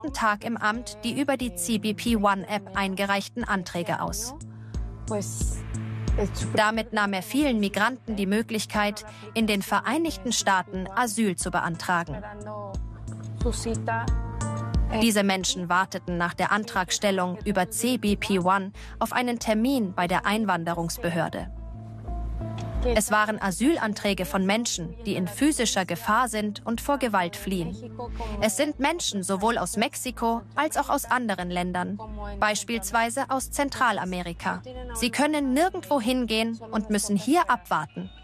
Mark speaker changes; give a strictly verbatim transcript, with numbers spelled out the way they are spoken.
Speaker 1: ersten Tag im Amt die über die C B P One-App eingereichten Anträge aus. Damit nahm er vielen Migranten die Möglichkeit, in den Vereinigten Staaten Asyl zu beantragen. Diese Menschen warteten nach der Antragstellung über C B P One auf einen Termin bei der Einwanderungsbehörde. Es waren Asylanträge von Menschen, die in physischer Gefahr sind und vor Gewalt fliehen. Es sind Menschen sowohl aus Mexiko als auch aus anderen Ländern, beispielsweise aus Zentralamerika. Sie können nirgendwo hingehen und müssen hier abwarten,